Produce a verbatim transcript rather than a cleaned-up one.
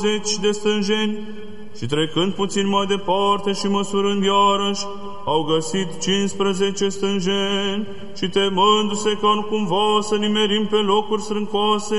zeci de stânjeni și trecând puțin mai departe și măsurând iarăși, au găsit cincisprezece stânjeni și temându-se ca nu cumva să nimerim pe locuri strâncoase,